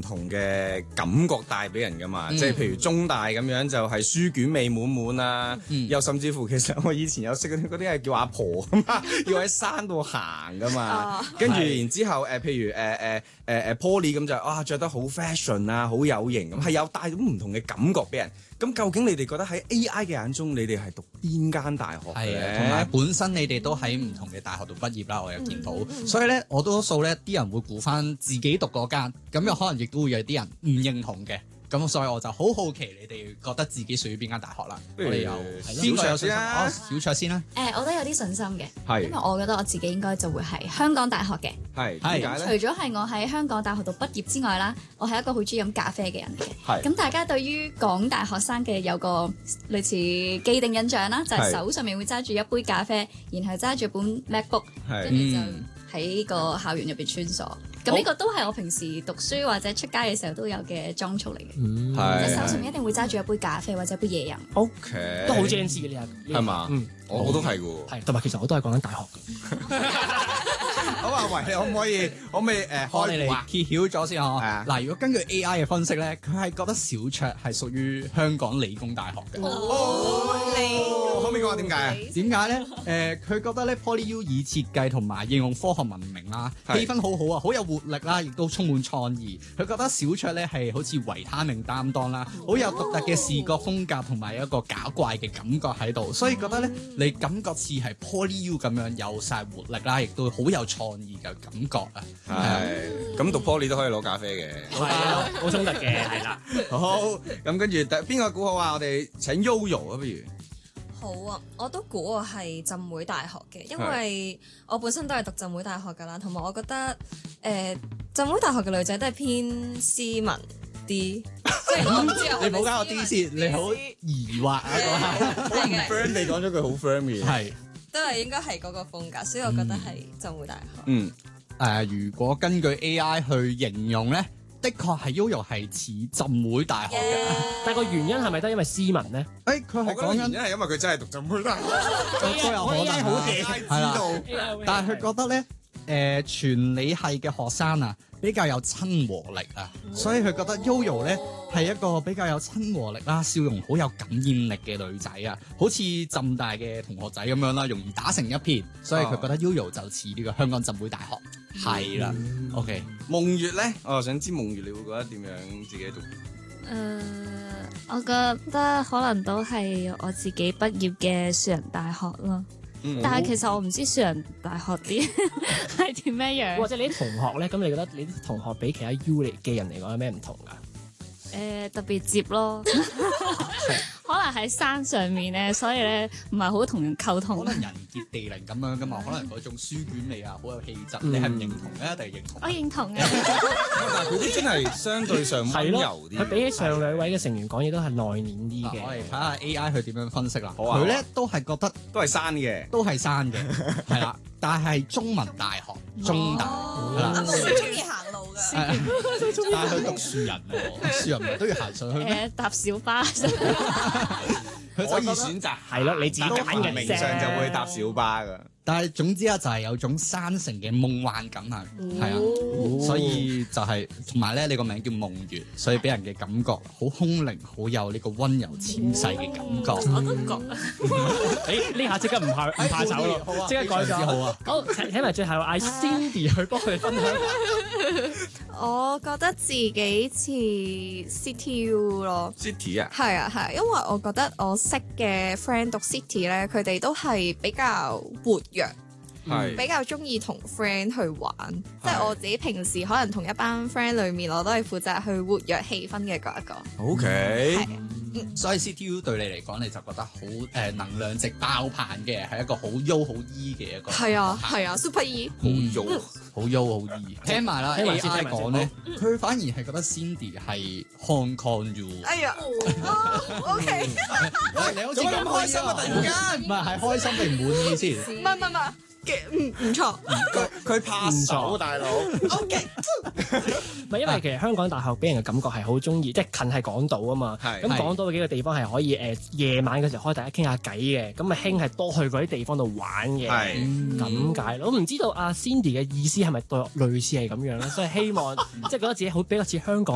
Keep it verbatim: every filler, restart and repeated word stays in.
同嘅感覺帶俾人噶嘛， 嗯、 即係譬如中大咁樣就係書卷味滿滿啊， 嗯、 又甚至乎其實我以前有識嗰啲嗰啲係叫阿婆啊嘛，要喺山度行噶嘛，跟住然之後誒、呃、譬如誒誒誒誒 Poly 咁就啊著得好 fashion 啊，好有型咁，係有帶到唔同嘅感覺俾人。咁究竟你哋覺得喺 A I 嘅眼中，你哋係讀邊間大學嘅咧？ 同埋本身你哋都喺唔同嘅大學度畢業啦，我又見到，嗯、所以咧我多數咧啲人會估翻自己讀嗰間，咁又可能亦都會有啲人唔認同嘅。咁所以我就好好奇你哋覺得自己屬於邊間大學啦。我哋由小卓先啦，哦，小卓先啦。 誒、呃，我都有啲信心嘅， 係因為我覺得我自己應該就會係香港大學嘅。 係點解咧？ 除咗係我喺香港大學度畢業之外啦，我係一個好中意飲咖啡嘅人嚟嘅。 係。 咁大家對於港大學生嘅有個類似既定印象啦，就係、是、手上面會揸住一杯咖啡，然後揸住本 MacBook，跟住就喺個校園入邊穿梭。咁呢個都係我平時讀書或者出街嘅時候都有嘅裝束嚟嘅， 嗯、 即係手上面一定會揸住一杯咖啡或者一杯嘢飲。 O K， 都好 Gen Z 嘅呢一係嘛？嗯，我我都係嘅喎。 係，同埋其實我都係講緊大學嘅。 好啊，喂，你可唔可以可唔可以誒開嚟揭曉咗先嗬？ 啊， 嗱，如果根據 A I 嘅分析咧，佢係覺得小卓係屬於香港理工大學嘅。 哦，可唔可以講下點解啊？ 點解咧？誒，佢覺得咧 PolyU 以設計同埋應用科學聞名啦，氣氛好好啊，好有活力啦，亦都充滿創意。佢覺得小卓咧係好似維他命擔當啦，好有獨特嘅視覺風格同埋一個搞怪嘅感覺喺度，所以覺得咧你感覺似係 PolyU 咁樣有晒活力啦，亦都好有創意嘅感覺啊。 係，咁讀 Poly 都可以攞咖啡嘅， 係啊，好衝突嘅，係啦。 好，咁跟住第邊個估好啊？我哋請 Yoyo 啊，不如。 好啊，我都估我係浸會大學嘅，因為我本身都係讀浸會大學噶啦，同埋我覺得誒、呃、浸會大學嘅女仔都係偏斯文啲，即係我唔知你唔好加我 D 先，你好疑惑啊嗰下。 好唔 friend 你講咗句好 friend 嘅， 係都係應該係嗰個風格，所以我覺得係浸會大學。 嗯，誒、呃，如果根據 A I 去形容咧，的確係 Yoyo 係似浸會大學嘅，yeah. 但係個原因係咪都因為斯文咧？ 誒、欸，佢係講緊原因係因為佢真係讀浸會大學， 都有可能好嘅，係啦。但係佢覺得咧，誒、呃，全理系嘅學生啊，比較有親和力啊，嗯、所以佢覺得 Yoyo 咧係一個比較有親和力啦，笑容好有感染力嘅女仔啊，好似浸大嘅同學仔咁樣啦，容易打成一片，所以佢覺得 Yoyo 就似呢個香港浸會大學。係啦、嗯、，OK。夢月咧，我又想知夢月你會覺得點樣自己讀？誒、 呃，我覺得可能都係我自己畢業嘅樹仁大學咯。嗯、但係其實我唔知樹仁大學啲係點咩樣。 或者你啲同學咧，咁你覺得你啲同學比其他 U 嚟嘅人嚟講有咩唔同㗎？ 誒、呃、特別接咯，可能喺山上面咧，所以咧唔係好同人溝通。 可能人傑地靈咁樣噶嘛，可能嗰種書卷味啊，好有氣質。嗯、你係唔認同咧，定係認同？ 我認同嘅。 但係佢啲真係相對上溫柔啲。 佢比起上兩位嘅成員講嘢都係內斂啲嘅。 我哋睇下 A I 佢點樣分析啦。 佢咧都係覺得都係山嘅， 都係山嘅，係啦。但係中文大學，中大係啦。 中意行路㗎， 但係佢讀樹仁喎，樹仁唔係都要行上去咩？ 誒，搭小巴。 可以選擇係咯，你自己揀嘅名上就會搭小巴㗎。 但係總之啊，就係有種山城嘅夢幻感啊，係啊，所以就係同埋咧，你個名叫夢月，所以俾人嘅感覺好空靈，好有呢個溫柔纖細嘅感覺。 我都覺。 誒，呢下即刻唔怕唔怕走咯，即刻改咗。好啊，好，請請埋最後嗌 Cindy 去幫佢哋分享。 我覺得自己似 City U 咯 ，City 啊， 係啊係，因為我覺得我識嘅 friend 讀 City 咧，佢哋都係比較活躍， 係比較中意同 friend 去玩。即係我自己平時可能同一班 friend 裡面，我都係負責去活躍氣氛嘅嗰一個。 OK。 所以 C T U 對你嚟講，你就覺得好誒、呃、能量值爆棚嘅，係一個好 U 好 E 嘅一個。 係啊係啊 ，Super E。 好 U 好 U 好 E。聽埋啦 ，A I 講咧，佢反而係覺得 Cindy 係 Hong Kong U。 哎呀，OK。 你好似咁開心啊！突然間，唔係係開心定唔滿意先？ 唔係唔係唔係。唔唔錯， 佢佢怕手大佬。 O K， 唔係因為其實香港大學俾人嘅感覺係好中意，即係近係港島啊嘛。咁港島嘅幾個地方係可以誒夜晚嘅時候可以大家傾下偈嘅，咁啊興係多去嗰啲地方度玩嘅。咁解咯。我唔知道阿 Cindy 嘅意思係咪對類似係咁樣咧？所以希望即係覺得自己好比較似香港。